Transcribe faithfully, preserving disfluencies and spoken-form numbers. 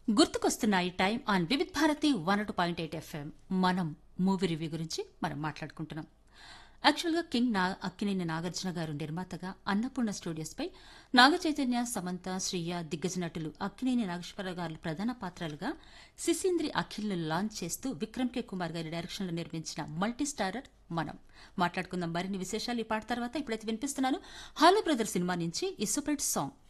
గుర్తుకొస్తున్నాయి time on Vividh Bharati one two point eight FM. మనం movie review గురించి మనం మాట్లాడుకుంటున్నాం. యాక్చువల్గా కింగ్ నా అక్కినేని నాగార్జున గారు నిర్మాతగా అన్నపూర్ణ స్టూడియోస్ పై నాగ చైతన్య, సమంత, శ్రీయ దిగ్గజ నటులు అక్కినేని నాగేశ్వరరావు గారు ప్రధాన పాత్రలుగా సిసింద్రి అఖిల్ను లాంచ్ చేస్తూ విక్రమ్ కే కుమార్ గారి డైరెక్షన్లో నిర్మించిన మల్టీ స్టారర్ మనం మాట్లాడుకుందాం. మరిన్ని విశేషాలు ఈ పాట తర్వాత ఇప్పుడైతే వినిపిస్తున్నాను. హాలో బ్రదర్ సినిమా నుంచి ఈ సూపర్ హిట్ సాంగ్